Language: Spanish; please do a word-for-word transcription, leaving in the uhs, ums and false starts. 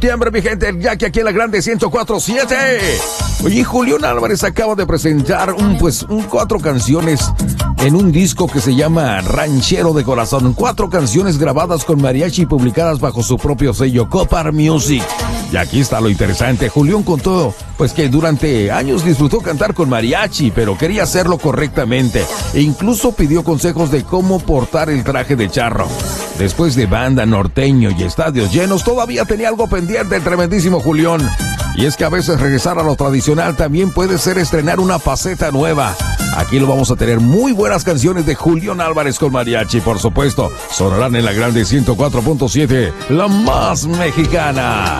Siempre, mi gente, ya que aquí en la Grande ciento cuatro punto siete. Oye, Julián Álvarez acaba de presentar un, pues, un cuatro canciones en un disco que se llama Ranchero de Corazón. Cuatro canciones grabadas con mariachi y publicadas bajo su propio sello Copar Music. Y aquí está lo interesante. Julián contó, pues, que durante años disfrutó cantar con mariachi, pero quería hacerlo correctamente. E incluso pidió consejos de cómo portar el traje de charro. Después de banda, norteño y estadios llenos, todavía tenía algo pendiente el tremendísimo Julián. Y es que a veces regresar a lo tradicional también puede ser estrenar una faceta nueva. Aquí lo vamos a tener muy buenas canciones de Julián Álvarez con mariachi, por supuesto. Sonarán en la Grande ciento cuatro punto siete, la más mexicana.